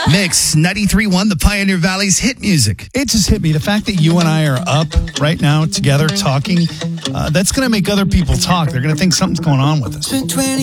Mix 93.1, the Pioneer Valley's hit music. It just hit me. The fact that you and I are up right now together talking, that's going to make other people talk. They're going to think something's going on with us.